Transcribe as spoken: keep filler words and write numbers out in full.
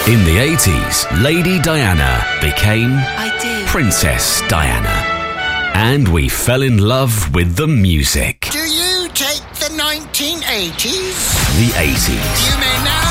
In the eighties, Lady Diana became I did. Princess Diana. And we fell in love with the music. Do you take the nineteen eighties? The eighties. You may now